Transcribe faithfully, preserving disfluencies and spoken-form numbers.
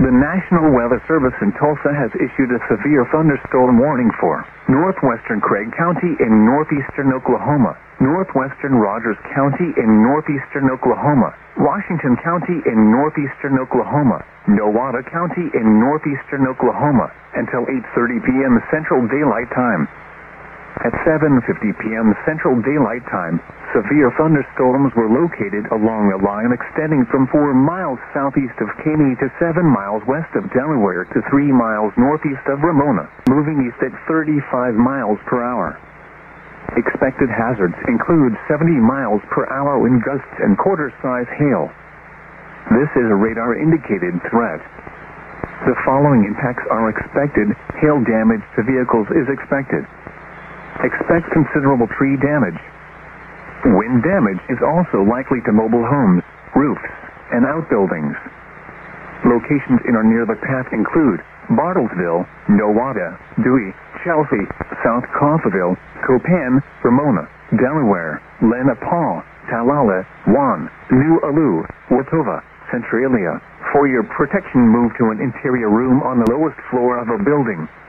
The National Weather Service in Tulsa has issued a severe thunderstorm warning for northwestern Craig County in northeastern Oklahoma, northwestern Rogers County in northeastern Oklahoma, Washington County in northeastern Oklahoma, Nowata County in northeastern Oklahoma, until eight thirty p.m. Central Daylight Time. At seven fifty p.m. Central Daylight Time, severe thunderstorms were located along a line extending from four miles southeast of Caney to seven miles west of Delaware to three miles northeast of Ramona, moving east at thirty-five miles per hour. Expected hazards include seventy miles per hour wind gusts and quarter-size hail. This is a radar-indicated threat. The following impacts are expected. Hail damage to vehicles is expected. Expect considerable tree damage. Wind damage is also likely to mobile homes, roofs, and outbuildings. Locations in or near the path include Bartlesville, Nowata, Dewey, Chelsea, South Coffeyville, Copan, Ramona, Delaware, Lenapaw, Talala, Juan, New Alu, Watova, Centralia. For your protection, move to an interior room on the lowest floor of a building.